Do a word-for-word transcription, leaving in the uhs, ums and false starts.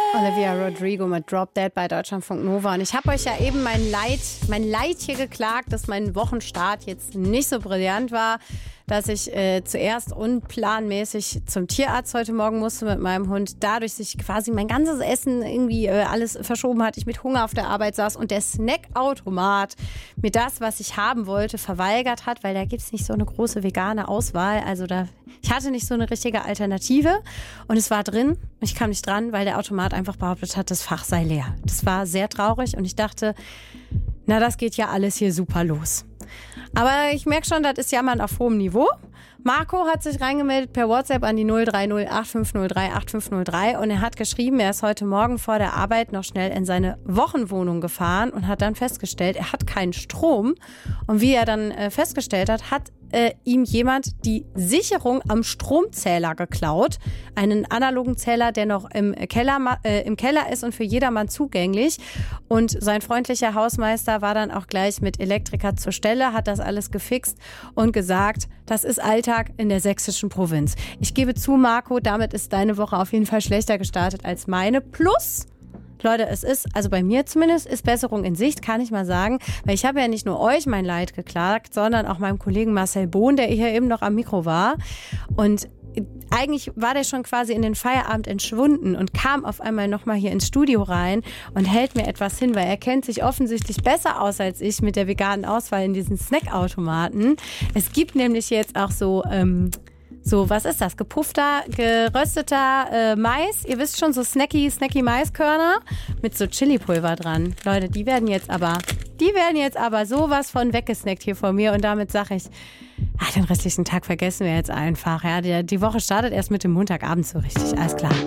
Olivia Rodrigo mit Drop Dead bei Deutschlandfunk Nova. Und ich habe euch ja eben mein Leid, mein Leid hier geklagt, dass mein Wochenstart jetzt nicht so brillant war, dass ich äh, zuerst unplanmäßig zum Tierarzt heute Morgen musste mit meinem Hund. Dadurch sich quasi mein ganzes Essen irgendwie äh, alles verschoben hat. Ich mit Hunger auf der Arbeit saß und der Snackautomat mir das, was ich haben wollte, verweigert hat, weil da gibt's nicht so eine große vegane Auswahl. Also da, ich hatte nicht so eine richtige Alternative und es war drin. Ich kam nicht dran, weil der Automat einfach behauptet hat, das Fach sei leer. Das war sehr traurig und ich dachte, na, das geht ja alles hier super los. Aber ich merke schon, das ist Jammern auf hohem Niveau. Marco hat sich reingemeldet per WhatsApp an die null drei null acht fünf null drei acht fünf null drei und er hat geschrieben, er ist heute Morgen vor der Arbeit noch schnell in seine Wochenwohnung gefahren und hat dann festgestellt, er hat keinen Strom. Und wie er dann äh, festgestellt hat, hat äh, ihm jemand die Sicherung am Stromzähler geklaut. Einen analogen Zähler, der noch im Keller, äh, im Keller ist und für jedermann zugänglich. Und sein freundlicher Hausmeister war dann auch gleich mit Elektriker zur Stelle, hat das alles gefixt und gesagt, das ist Alltag in der sächsischen Provinz. Ich gebe zu, Marco, damit ist deine Woche auf jeden Fall schlechter gestartet als meine. Plus, Leute, es ist, also bei mir zumindest, ist Besserung in Sicht, kann ich mal sagen. Weil ich habe ja nicht nur euch mein Leid geklagt, sondern auch meinem Kollegen Marcel Bohn, der hier eben noch am Mikro war. Und eigentlich war der schon quasi in den Feierabend entschwunden und kam auf einmal nochmal hier ins Studio rein und hält mir etwas hin, weil er kennt sich offensichtlich besser aus als ich mit der veganen Auswahl in diesen Snackautomaten. Es gibt nämlich jetzt auch so, ähm, so, was ist das? Gepuffter, gerösteter äh, Mais. Ihr wisst schon, so snacky, snacky Maiskörner mit so Chilipulver dran. Leute, die werden jetzt aber, die werden jetzt aber sowas von weggesnackt hier von mir und damit sage ich, ach, den restlichen Tag vergessen wir jetzt einfach. Ja, die, die Woche startet erst mit dem Montagabend so richtig. Alles klar.